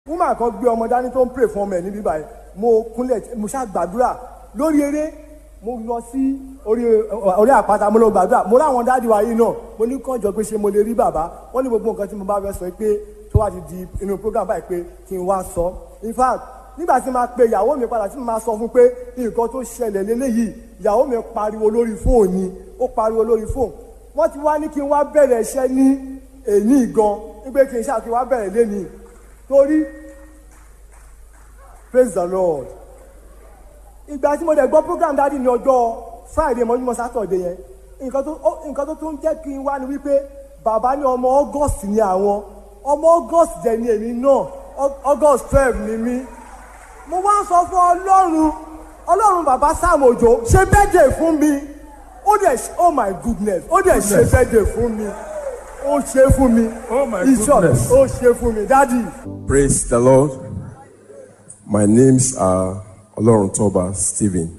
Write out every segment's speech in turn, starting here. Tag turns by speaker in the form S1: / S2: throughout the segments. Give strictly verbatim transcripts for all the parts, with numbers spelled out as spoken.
S1: woman kan gbé ọmọ dání tó ń pray fún ọmọ ẹ̀ níbí báyìí mo kúnlẹ̀ mo ṣáà gbàdúrà lórí eré mo lọ sí orí orí àpáta mo lọ gbàdúrà mo ráwọn dáàdi wa yìí náà mo ní kàn jọ pé ṣé mo lè rí bàbá wọ́n ní gbogbo nǹkan tí mo bá fẹ́ sọ pé tó wá ti di inú program báyìí pé kí n wá sọ in fact nígbà tí máa pe ìyàwó mi padà tí mo máa sọ fún pé nǹkan tó ṣẹlẹ̀ lélẹ́yìí ìyàwó mi pariwo lórí fóònù ni ó pariwo lórí fóònù wọ́n ti wá ní kí n wá bẹ̀rẹ̀ iṣẹ́ ní èyí gan wípé kí n ṣáà kí n wá bẹ̀rẹ̀ lẹ́ni torí praise the Lord ìgbà tí mo dẹ̀ gbọ́ program dáàdi ní ọjọ́ Friday mọ́júmọ́ Saturday yẹn nǹkan tó nǹkan tó tún jẹ́ kí n wá ni wípé bàbá ní ọmọ August ni àwọn ọmọ August jẹ́ ni èmi náà August twelve ni mí mo wá ń sọ fún Ọlọ́run Ọlọ́run bàbá Sam Òjó ṣe birthday fún mi ó dẹ̀ oh my goodness ó dẹ̀ ṣe birthday fún mi ó ṣe fún mi
S2: oh my goodness
S1: ó ṣe fún mi daddy.
S2: Praise the Lord. My name's uh, Oloruntoba Stephen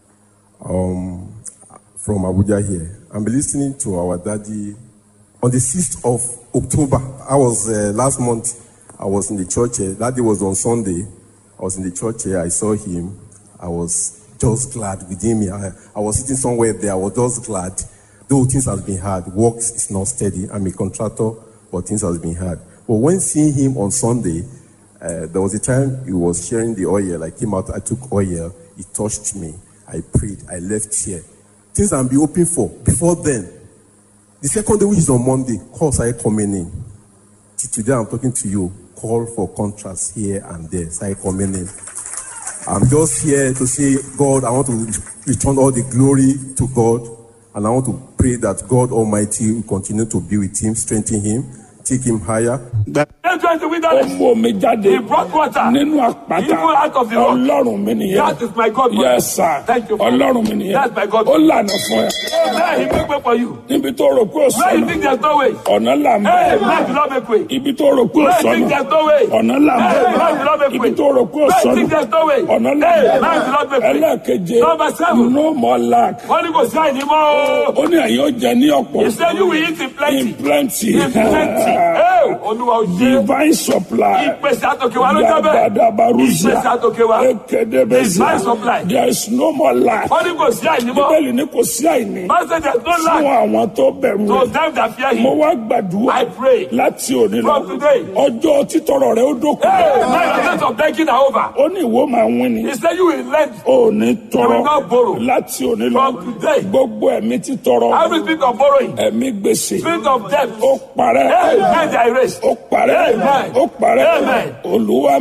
S2: um, from Abuja here. I'm listening to our daddy on the sixth of October. I was uh, last month. I was in the church here. Daddy was on Sunday. I was in the church here. I saw him. I was just glad with him. I, I was sitting somewhere there. I was just glad. Though things have been hard, work is not steady. I'm a contractor, but things have been hard. But when seeing him on Sunday, uh, there was a time he was sharing the oil. I came out, I took oil. He touched me. I prayed. I left here. Things I'm be hoping for. Before then, the second day, which is on Monday, calls started coming in. Till today, I'm talking to you. Call for contracts here and there. Started coming in. I'm just here to say, God, I want to return all the glory to God. And I want to pray that God Almighty will continue to be with him, strengthen him, take him higher.
S3: Ọmọ mi jáde nínú àpáta Ọlọ́run mi nìyẹn.
S4: That is my God.
S3: Yes sir.
S4: Thank you.
S3: Ọlọ́run mi nìyẹn.
S4: That's my God.
S3: Ó lànà fún ẹ.
S4: Amen. He make way for you.
S3: Níbi tó rò pé ó
S4: Where you
S3: sọnù.
S4: think there's no way?
S3: Ọ̀nà là ń
S4: Hey,
S3: bẹ̀.
S4: man, do not make way.
S3: Ibi tó rò pé ó
S4: Where you think
S3: sọnù.
S4: there's no way?
S3: Ọ̀nà là ń
S4: Hey, man, do not
S3: bẹ̀.
S4: make way.
S3: Ibi tó rò pé ó
S4: Where you
S3: sọnù.
S4: think there's no way?
S3: Ọ̀nà là
S4: Hey,
S3: ń
S4: man, do not make
S3: bẹ̀.
S4: way.
S3: Ẹlẹ́ẹ̀keje.
S4: Number seven.
S3: No more lack.
S4: Wọ́n ní kò sí àìní mọ́.
S3: Ó ní ẹ̀yin ó jẹ ní ọ̀pọ̀.
S4: He said you will eat in plenty.
S3: In plenty.
S4: In plenty. Hey, Olúwa ò ṣe.
S3: Divine supply.
S4: Ìpèsè àtòkè wa ló jẹ́ bẹ́ẹ̀.
S3: Yabadabaruzia.
S4: Ìpèsè àtòkè wa.
S3: Ekedebezia.
S4: Divine supply.
S3: There is no more lack.
S4: Wọ́n ní kò sí àìní mọ́.
S3: Bíbélì ní kò sí àìní.
S4: Man said there's no
S3: Fún
S4: lack.
S3: àwọn tó bẹ̀rù
S4: To
S3: rẹ̀.
S4: them that fear
S3: Mo
S4: him.
S3: wá gbàdúrà
S4: I pray.
S3: láti òní lọ.
S4: From today.
S3: Ọjọ́ títọrọ rẹ̀ ó dókun.
S4: Hey, my days of begging are over.
S3: Ó ní ìwọ máa wín ni.
S4: He said you will lend.
S3: Ó ní
S4: You
S3: tọrọ
S4: will not borrow.
S3: láti òní lọ.
S4: From today.
S3: Gbogbo ẹ̀mí títọrọ.
S4: Every spirit of borrowing.
S3: Ẹ̀mí gbèsè.
S4: Spirit of debt.
S3: Ó parẹ́.
S4: Amen. They are erased.
S3: Ó parẹ́.
S4: Amen.
S3: Ó parẹ́.
S4: Amen.
S3: Olúwa